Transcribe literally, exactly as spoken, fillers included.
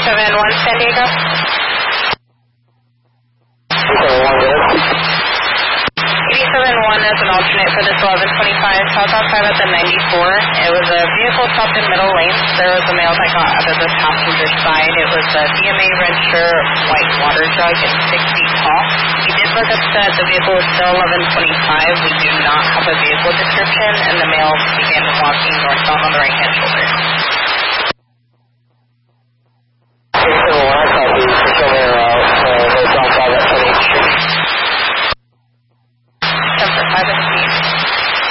seven one San Diego. eighty-seven one as an alternate for this eleven twenty-five. South outside at the ninety-four. It was a vehicle stopped in middle lanes. There was a male that got out of the passenger side. It was a D M A Rensure white water jug and six feet tall. He did look upset. The vehicle was still eleven twenty-five. We do not have a vehicle description, and the male began walking northbound on the right-hand shoulder.